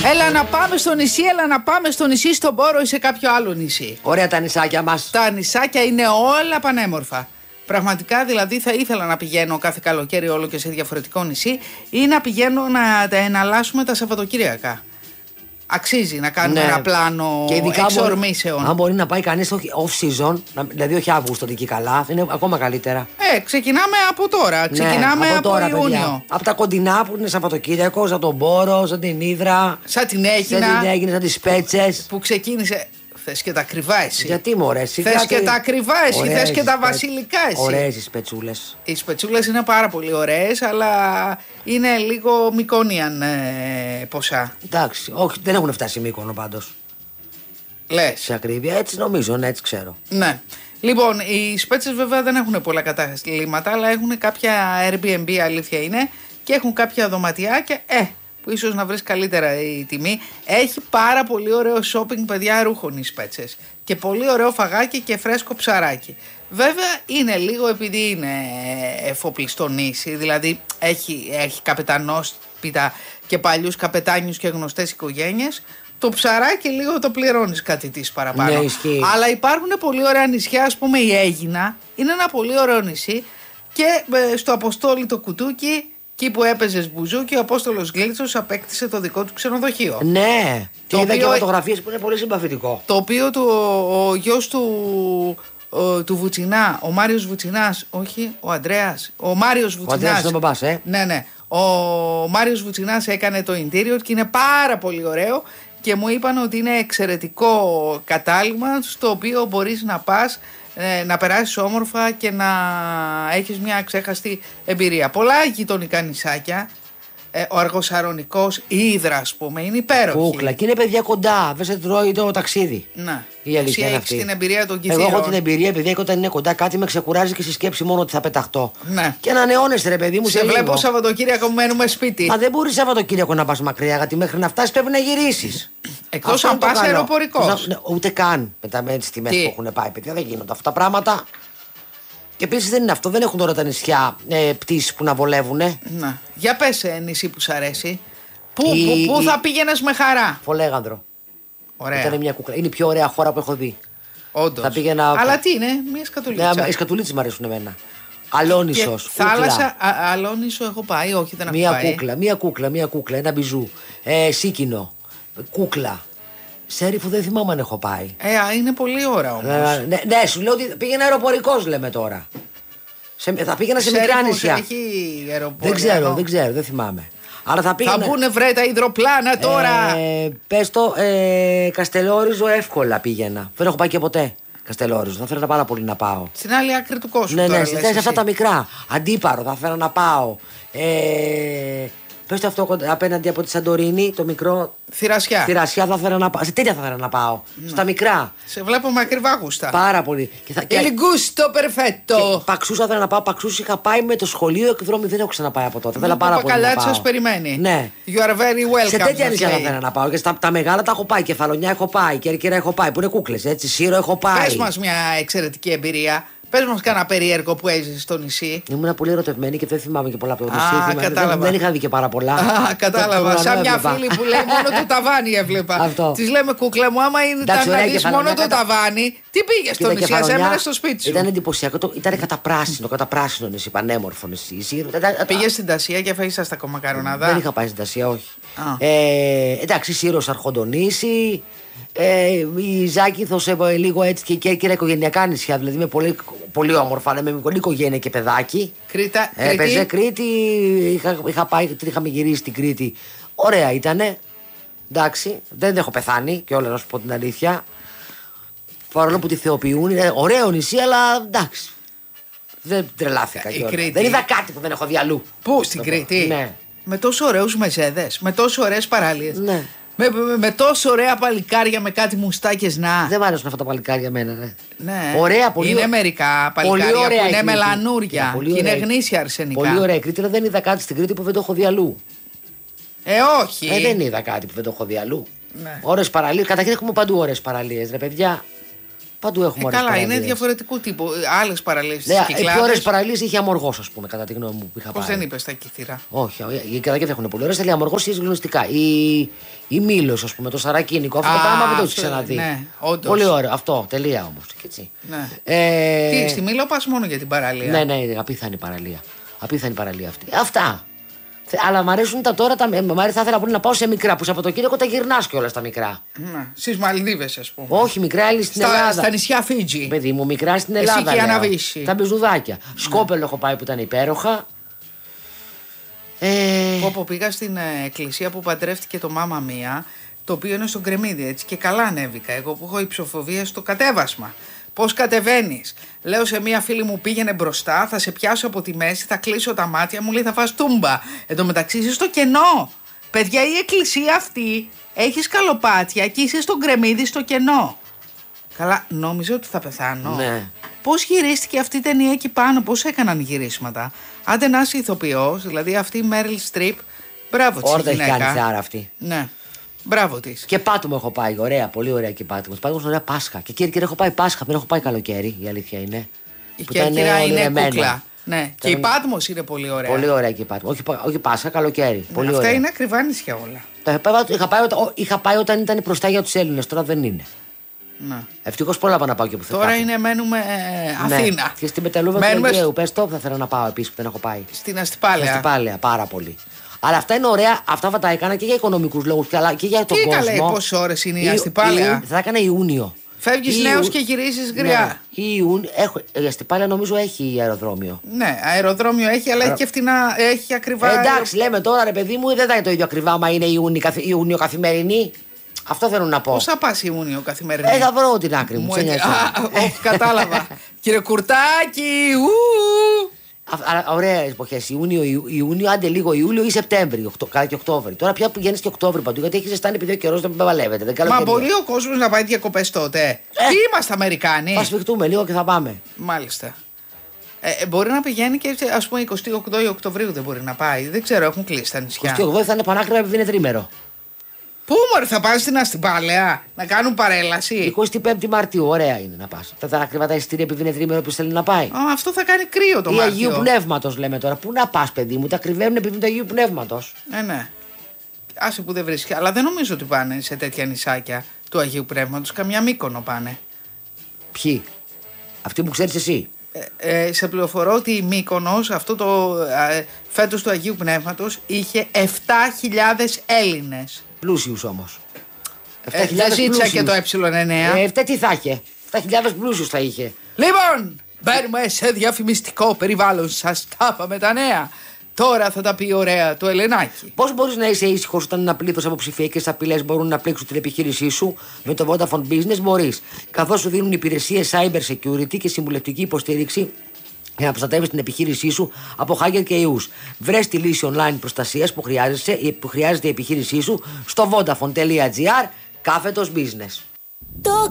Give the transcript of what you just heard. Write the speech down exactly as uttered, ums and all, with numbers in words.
Έλα να πάμε στο νησί, έλα να πάμε στο νησί, στον Πόρο ή σε κάποιο άλλο νησί. Ωραία τα νησάκια μας. Τα νησάκια είναι όλα πανέμορφα. Πραγματικά δηλαδή θα ήθελα να πηγαίνω κάθε καλοκαίρι όλο και σε διαφορετικό νησί ή να πηγαίνω να τα εναλλάσσουμε τα Σαββατοκύριακα. Αξίζει να κάνουμε ναι. ένα πλάνο εξορμήσεων. Αν μπορεί να πάει κανείς off season, δηλαδή όχι Αύγουστο εκεί καλά, είναι ακόμα καλύτερα. Ε, ξεκινάμε από τώρα. Ξεκινάμε ναι, από, από τώρα, Ιούνιο. Παιδιά. Από τα κοντινά που είναι Σαββατοκύριακο, σαν τον Πόρο, σαν την Ύδρα. Σαν την Έγινα. Σαν την Έγινα, σαν τις Πέτσες. Που ξεκίνησε. Θες και τα ακριβά εσύ. Γιατί μωρέ, σιγά. Θες και τα ακριβά εσύ, ωραίες θες και τα βασιλικά εσύ. Ωραίες οι σπετσούλες. Οι σπετσούλες είναι πάρα πολύ ωραίες, αλλά είναι λίγο Μικόνιαν ε, ποσά. Εντάξει, όχι, δεν έχουν φτάσει Μύκονο πάντως. Λες. Σε ακρίβεια, έτσι νομίζω, ναι, έτσι ξέρω. Ναι. Λοιπόν, οι σπέτσες βέβαια δεν έχουν πολλά καταστήματα, αλλά έχουν κάποια Airbnb, αλήθεια είναι, και έχουν κάποια δωματιάκια, ε, που ίσως να βρεις καλύτερα η τιμή. Έχει πάρα πολύ ωραίο shopping, παιδιά, ρούχων οι Σπέτσες. Και πολύ ωραίο φαγάκι και φρέσκο ψαράκι. Βέβαια είναι λίγο, επειδή είναι εφοπλιστό νήσι, δηλαδή έχει, έχει καπετανόσπιτα και παλιούς καπετάνιους και γνωστές οικογένειες. Το ψαράκι λίγο το πληρώνεις κάτι της παραπάνω. Ναι, ισχύει. Αλλά υπάρχουν πολύ ωραία νησιά, ας πούμε η Έγινα είναι ένα πολύ ωραίο νησί και ε, στο Αποστόλη το Κουτούκι, εκεί που έπαιζες μπουζούκι, ο Απόστολος Γλίτσος απέκτησε το δικό του ξενοδοχείο. Ναι, και είδα και φωτογραφίες που είναι πολύ συμπαθητικό. Το οποίο το, ο γιος του, ο, του Βουτσινά, ο Μάριος Βουτσινάς, όχι ο Ανδρέας, ο Μάριος Βουτσινάς. Ο Ανδρέας είναι ο μπαμπάς, ε. Ναι, ναι. Ο Μάριος Βουτσινάς έκανε το interior και είναι πάρα πολύ ωραίο και μου είπαν ότι είναι εξαιρετικό κατάλημα στο οποίο μπορείς να πας, να περάσεις όμορφα και να έχεις μια αξέχαστη εμπειρία. Πολλά γειτονικά νησάκια, ε, ο Αργοσαρονικός, η Ύδρα ας πούμε, είναι υπέροχη. Κούκλα, και είναι παιδιά κοντά, δεν σε τρώει το ταξίδι. Να, η αλήθεια εσύ είναι έχεις την εμπειρία των Κιθήρων. Εγώ έχω την εμπειρία, παιδιά, και όταν είναι κοντά κάτι με ξεκουράζει και στη σκέψη μόνο ότι θα πεταχτώ. Ναι. Και ανανεώνεστε, ρε παιδί μου, σε, σε λίγο. βλέπω Σαββατοκύριακο που μένουμε σπίτι. Μα δεν μπορεί Σαββατοκύριακο να πας μακριά, γιατί μέχρι να φτάσει πρέπει να γυρίσεις. Εκτός αν πας αεροπορικός. Ούτε καν με τις τιμές που έχουν πάει, παιδιά, δεν γίνονται αυτά τα πράγματα. Και επίσης δεν είναι αυτό, δεν έχουν τώρα τα νησιά ε, πτήσεις που να βολεύουνε. Να. Για πες ε, νησί που σ' αρέσει. Πού, η, πού, πού η... θα πήγαινες με χαρά. Φολέγανδρο. Ωραία. Ήταν μια κούκλα. Είναι η πιο ωραία χώρα που έχω δει. Όντως. Θα πήγαινα... Αλλά τι είναι, μια σκατουλίτσα. Ναι, οι σκατουλίτσες μου αρέσουν εμένα. Αλόνισος. Θάλασσα, α, Αλόνισο έχω πάει, όχι δεν έχω μια πάει. Κούκλα, μια κούκλα, μια κούκλα, ένα μπιζού. Ε, Σίκινο. Κούκλα. Σέριφου δεν θυμάμαι αν έχω πάει. Ε, είναι πολύ ώρα όμως. Ε, ναι, ναι, σου λέω ότι πήγαινε αεροπορικός, λέμε τώρα. Σε, θα πήγαινα σε μικρά νησιά. Έχει δεν ξέρω, δεν ξέρω, δεν θυμάμαι. Αλλά θα πήγαινα... Θα μπουνε βρε τα υδροπλάνα τώρα. Ε, πες το, ε, Καστελόριζο εύκολα πήγαινα. Δεν έχω πάει και ποτέ. Καστελόριζο, θα ήθελα πάρα πολύ να πάω. Στην άλλη άκρη του κόσμου. Ναι, τώρα, ναι, σε αυτά τα μικρά. Αντίπαρο, θα ήθελα να πάω. Ε, Πες το αυτό απέναντι από τη Σαντορίνη, το μικρό. Θηρασιά. Θηρασιά θα ήθελα να πάω. Σε τέτοια θα ήθελα να πάω. Ναι. Στα μικρά. Σε βλέπω με ακριβά γούστα. Πάρα πολύ. Il gusto perfetto. Παξούς θα ήθελα να πάω. Παξούς είχα πάει με το σχολείο εκδρόμη, δεν έχω ξαναπάει από τότε. Θέλω πάρα πολύ. Καλά, σας περιμένει. Ναι. You are very welcome. Σε τέτοια νησιά θα ήθελα να πάω. Και στα τα μεγάλα τα έχω πάει. Κεφαλονιά έχω πάει. Κέρκυρα έχω πάει. Που είναι κούκλες, έτσι. Σύρο έχω πάει. Πες μας μια εξαιρετική εμπειρία. Πες μας κάνα περίεργο που έζησε στο νησί. Ήμουν πολύ ερωτευμένη και δεν θυμάμαι και πολλά από το νησί. Α, κατάλαβα. Δεν, δεν είχα δει και πάρα πολλά. Α, κατάλαβα. Σαν μια φίλη που λέει μόνο το ταβάνι έβλεπα. Τη λέμε κούκλα μου, άμα ήταν να δεις μόνο το ταβάνι, τι πήγε στο νησί, ας έμενες στο σπίτι σου. Ήταν εντυπωσιακό. Ήταν καταπράσινο, καταπράσινο νησί, πανέμορφο νησί. Πήγε στην Τασία και φάγεις στα κομμακαρονάδα. Δεν είχα πάει στην Τασία, όχι. Εντάξει, Σύρος Αρχοντονήσι. Ε, η Ζάκυνθος ε, λίγο έτσι και η Κέρκυρα οικογενειακά νησιά, δηλαδή με πολύ, πολύ όμορφα, με μικρή οικογένεια και παιδάκι. Κρήτα, ε, Παίζε Κρήτη, είχα, είχα πάει, την είχαμε γυρίσει στην Κρήτη. Ωραία ήτανε. Εντάξει, δεν έχω πεθάνει και όλα να σου πω την αλήθεια. Παρόλο που τη θεοποιούν, είναι ωραίο νησί, αλλά εντάξει. Δεν τρελάθηκα κιόλας. Δεν είδα κάτι που δεν έχω δει αλλού. Πού, στην Κρήτη? Ναι. Με τόσο ωραίους μεζέδες, με τόσο ωραίες παραλίες. Ναι. Με, με, με τόσο ωραία παλικάρια με κάτι μουστάκες να. Δεν μ' αρέσουν αυτά τα παλικάρια εμένα, ναι. Ναι. Ωραία, πολύ είναι μερικά παλικάρια που είναι μελανούρια είναι και είναι γνήσια αρσενικά. Πολύ ωραία η Κρήτη, αλλά δεν είδα κάτι στην Κρήτη που δεν το έχω δει αλλού. Ε, όχι. Ε, δεν είδα κάτι που δεν το έχω δει αλλού. Ναι. Ωραίες παραλίες. Καταρχήν έχουμε παντού ωραίες παραλίες, ρε παιδιά. Παντού έχουμε Ε, ωραίες καλά, παραλίες. είναι διαφορετικού τύπου. Άλλες παραλίες Ναι, στις οι πιο ωραίες Κυκλάδες. παραλίες είχε Αμοργός, ας πούμε, κατά τη γνώμη μου που είχα Πώς πάει. δεν είπες τα Κύθυρα. Όχι, οι Κυριακές έχουν πολύ ωραίες, αλλά η Αμοργός είναι γνωστικά. Η, η Μήλος, ας πούμε, το Σαρακίνικο, αυτό το Α, πράγμα δεν το έχει αυτό, ξαναδεί. ναι, όντως. Πολύ ωραίο, αυτό, τελεία όμως. Έτσι. Ναι. Ε, Τι, στη Μήλο πας μόνο για την παραλία. Ναι, ναι, απίθανη παραλία. Απίθανη παραλία αυτή. Αυτά. Θε- Αλλά μου αρέσουν τα τώρα, τα, μ' αρέσει, θα ήθελα πολύ να πάω σε μικρά που Σαββατοκύριακο τα γυρνάς κιόλας τα μικρά. Ναι. Στις Μαλδίβες, ας πούμε. Όχι, μικρά άλλη στην Στα, Ελλάδα. στα νησιά Φίτζι. Παιδί μου, μικρά στην Εσύ Ελλάδα. και η λέω. Αναβίση. Τα μπιζουδάκια. Σκόπελο έχω πάει που ήταν υπέροχα. Ε, Όπου πήγα στην ε, εκκλησία που παντρεύτηκε το Μάμα Μία, το οποίο είναι στον Κρεμμύδι, έτσι, και καλά ανέβηκα. Εγώ που έχω υψοφοβία στο κατέβασμα. Πώς κατεβαίνεις? Λέω σε μία φίλη μου, πήγαινε μπροστά, θα σε πιάσω από τη μέση, θα κλείσω τα μάτια μου, λέει θα φας τούμπα. Εν τω μεταξύ είσαι στο κενό. Παιδιά, η εκκλησία αυτή έχει σκαλοπάτια και είσαι στον Κρεμμύδι στο κενό. Καλά, νόμιζα ότι θα πεθάνω. Ναι. Πώς γυρίστηκε αυτή η ταινία εκεί πάνω, πώς έκαναν γυρίσματα. Άντε να είσαι ηθοποιός, δηλαδή αυτή η Μέριλ Στριπ, μπράβο της η Όρτα έχει γυναίκα. κάνει θεάρα αυτή. Ναι, μπράβο της. Και Πάτμο έχω πάει. Ωραία, πολύ ωραία και Πάτμο. Πάτμο ωραία Πάσχα. Και Κέρκυρα έχω πάει Πάσχα, δεν έχω πάει καλοκαίρι, η αλήθεια είναι. Η Που ήταν Κέρκυρα είναι ονειρεμένο. κούκλα. Ναι. Και η Πάτμος είναι πολύ ωραία. Πολύ ωραία και Πάτμο. Όχι, πα- όχι Πάσχα, καλοκαίρι. Πολύ Αυτά ωραία. είναι ακριβά νησιά όλα. Τα είχα πάει, είχα, πάει, όταν- είχα πάει όταν ήταν μπροστά για του Έλληνε, τώρα δεν είναι. Ναι. Ευτυχώς πρόλαβα να πάω και που θέλω. Τώρα είναι, μένουμε ε, Αθήνα. Ναι. Και στην Πεταλούβα Μένουμε του σ- Αιγαίου. Πες το, θα θέλω να πάω επίσης που δεν έχω πάει. στην Αστυπάλαια. Στην Πάλαια, πάρα πολύ. Αλλά αυτά είναι ωραία. Αυτά θα τα έκανα και για οικονομικούς λόγους αλλά και για τον Τι κόσμο. καλέ, πόσες ώρες είναι η Ιου- Αστυπάλαια? Ιου- Θα τα έκανα Ιούνιο. Φεύγεις Ιου- νέος και γυρίζεις γριά. Ναι. Ιούνιο, έχω, η Αστυπάλαια νομίζω έχει αεροδρόμιο. Ναι, αεροδρόμιο έχει, αλλά έχει και φτηνά, έχει ακριβά. Ε, εντάξει, λέμε τώρα ρε παιδί μου, δεν θα είναι το ίδιο ακριβά άμα είναι Ιούνιο, καθ, Ιούνιο καθημερινή. Αυτό θέλω να πω. Πώς θα πας Ιούνιο καθημερινή? Ε, θα βρω την άκρη μου. Μου σε έ- νοιάζει. Α, όχι, κατάλαβα. Κύριε Κουρτάκη, ου! Α- αλλά ωραία εποχέ. Ιούνιο, Ιου- Ιούνιο, άντε λίγο Ιούλιο ή Σεπτέμβριο. Οκτώ, καλά και Οκτώβριο. Τώρα πια πηγαίνει και Οκτώβριο παντού γιατί έχει ζεστάνει επειδή ο καιρό δεν παλεύεται. Δεν Μα καλοκαιρία. μπορεί ο κόσμος να πάει διακοπές τότε. Τι είμαστε Αμερικάνοι. Θα σφιχτούμε λίγο και θα πάμε. Μάλιστα. Ε, ε, μπορεί να πηγαίνει και ας πούμε εικοστή ογδόη Οκτωβρίου δεν μπορεί να πάει. Δεν ξέρω, έχουν κλείσει τα νησιά. εικοστή ογδόη θα είναι πανάκριβα επειδή είναι τρίμερο. Πού μωρέ θα πάνε στην Αστυπάλαια να κάνουν παρέλαση. εικοστή πέμπτη Μαρτίου, ωραία είναι να πα. Θα τα ακριβά τα εισιτήρια επειδή είναι τρίμερο που θέλει να πάει. Α, αυτό θα κάνει κρύο το Ή Αγίου Μάρτιο. Πνεύματο λέμε τώρα. Πού να πα, παιδί μου, τα κρυβαίνουν επειδή είναι του Αγίου Πνεύματο. Ναι, ναι. Άσε που δεν βρίσκει. Αλλά δεν νομίζω ότι πάνε σε τέτοια νησάκια του Αγίου Πνεύματος. Καμιά Μύκονο πάνε. Ποιοι. Αυτοί που ξέρει εσύ. Ε, ε, σε πληροφορώ ότι η Μύκονος αυτό το ε, φέτος του Αγίου Πνεύματος είχε επτά χιλιάδες Έλληνες. Πλούσιου όμω. Ε, δεν ζήτησα και το ε εννέα. Ε, φταίει τι θα είχε. επτά χιλιάδες πλούσιου θα είχε. Λοιπόν, μπαίνουμε σε διαφημιστικό περιβάλλον. Σας τα είπαμε τα νέα. Τώρα θα τα πει ωραία το Ελενάκι. Πώ μπορεί να είσαι ήσυχο όταν ένα πλήθο από ψηφιακέ απειλέ μπορούν να πλήξουν την επιχείρησή σου? Με το Vodafone Business μπορεί. Καθώ σου δίνουν υπηρεσίε cyber security και συμβουλευτική υποστήριξη για να προστατεύει την επιχείρησή σου από hacker και ιούς. Βρες τη λύση online προστασίας που, που χρειάζεται η επιχείρησή σου στο vodafone.gr κάθετος business.